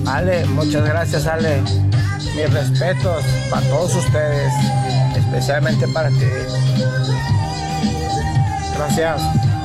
Ale, muchas gracias, Ale. Mis respetos para todos ustedes, especialmente para ti. Gracias.